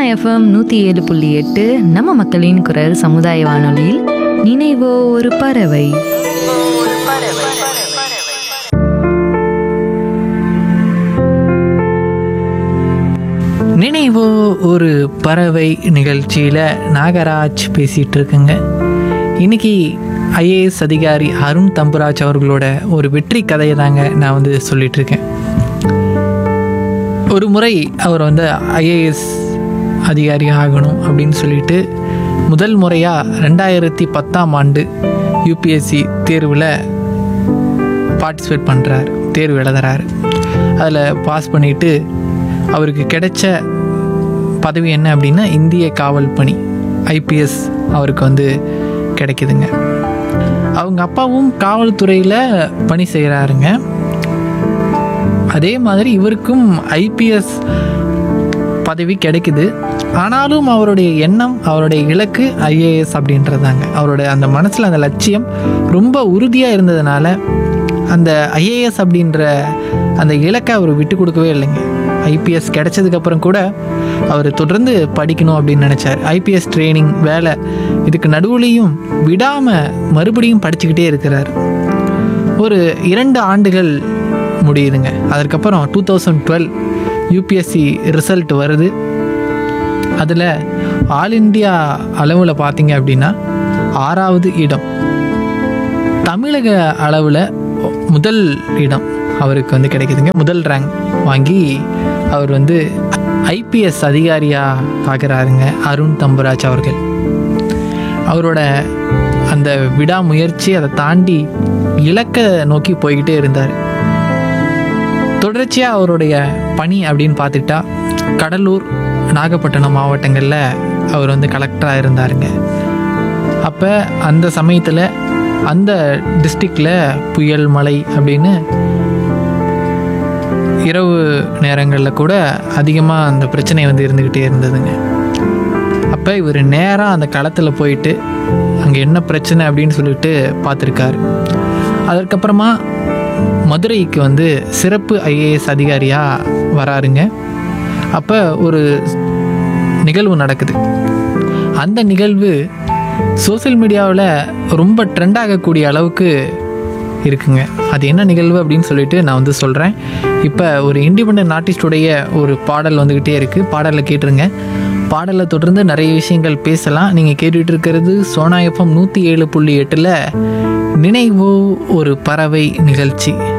FM 107.8 நம்ம மக்களின் குரல் சமுதாய வானொலியில் நினைவோ ஒரு பறவை. நினைவோ ஒரு பறவை நிகழ்ச்சியில் நாகராஜ் பேசிகிட்டு இருக்குங்க. இன்னைக்கு ஐஏஎஸ் அதிகாரி அருண் தம்புராஜ் அவர்களோட ஒரு வெற்றி கதையை தாங்க நான் சொல்லிட்டு இருக்கேன். ஒரு முறை அவர் ஐஏஎஸ் அதிகாரி ஆகணும் அப்படின்னு சொல்லிட்டு முதல் முறையாக 2010ஆம் ஆண்டு யூபிஎஸ்சி தேர்வில் பார்ட்டிசிபேட் பண்ணுறார், தேர்வு எழுதுறாரு. அதில் பாஸ் பண்ணிவிட்டு அவருக்கு கிடைச்ச பதவி என்ன அப்படின்னா இந்திய காவல் பணி, ஐபிஎஸ் அவருக்கு கிடைக்குதுங்க. அவங்க அப்பாவும் காவல்துறையில் பணி செய்கிறாருங்க. அதே மாதிரி இவருக்கும் ஐபிஎஸ் பதவி கிடைக்குது. ஆனாலும் அவருடைய எண்ணம், அவருடைய இலக்கு ஐஏஎஸ் அப்படின்றதாங்க. அவருடைய அந்த மனசில் அந்த லட்சியம் ரொம்ப உறுதியாக இருந்ததுனால அந்த ஐஏஎஸ் அப்படின்ற அந்த இலக்கை அவர் விட்டு கொடுக்கவே இல்லைங்க. ஐபிஎஸ் கிடைச்சதுக்கப்புறம் கூட அவர் தொடர்ந்து படிக்கணும் அப்படின்னு நினச்சார். ஐபிஎஸ் ட்ரைனிங் வேலை இதுக்கு நடுவுலையும் விடாமல் மறுபடியும் படிச்சுக்கிட்டே இருக்கிறார். ஒரு 2 ஆண்டுகள் முடியுதுங்க. அதற்கப்புறம் 2012 யூபிஎஸ்சி ரிசல்ட் வருது. அதில் ஆல் இண்டியா அளவில் பார்த்தீங்க அப்படின்னா 6வது இடம், தமிழக அளவில் முதல் இடம் அவருக்கு கிடைக்குதுங்க. முதல் ரேங்க் வாங்கி அவர் ஐபிஎஸ் அதிகாரியாக ஆகிறாருங்க அருண் தம்புராஜ் அவர்கள். அவரோட அந்த விடாமுயற்சி, அதை தாண்டி இலக்கை நோக்கி போய்கிட்டே இருந்தார். தொடர்ச்சியாக அவருடைய பணி அப்படின்னு பார்த்துக்கிட்டா கடலூர், நாகப்பட்டினம் மாவட்டங்களில் அவர் கலெக்டராக இருந்தாருங்க. அப்போ அந்த சமயத்தில் அந்த டிஸ்ட்ரிக்டில் புயல், மழை அப்படின்னு இரவு நேரங்களில் கூட அதிகமாக அந்த பிரச்சனை இருந்துக்கிட்டே இருந்ததுங்க. அப்போ இவர் நேராக அந்த களத்தில் போயிட்டு அங்கே என்ன பிரச்சனை அப்படின்னு சொல்லிட்டு பார்த்துருக்காரு. அதற்கப்புறமா மதுரைக்கு சிறப்பு ஐஏஎஸ் அதிகாரியாக வராருங்க. அப்போ ஒரு நிகழ்வு நடக்குது. அந்த நிகழ்வு சோசியல் மீடியாவில் ரொம்ப ட்ரெண்ட் ஆகக்கூடிய அளவுக்கு இருக்குங்க. அது என்ன நிகழ்வு அப்படின்னு சொல்லிட்டு நான் சொல்கிறேன். இப்போ ஒரு இண்டிபெண்டன்ட் ஆர்டிஸ்டுடைய ஒரு பாடல் வந்துக்கிட்டே இருக்குது. பாடலை கேட்டுருங்க. பாடலை தொடர்ந்து நிறைய விஷயங்கள் பேசலாம். நீங்கள் கேட்டுட்டு இருக்கிறது சோனா எஃப்எம் 107.8 நினைவோ ஒரு பறவை நிகழ்ச்சி.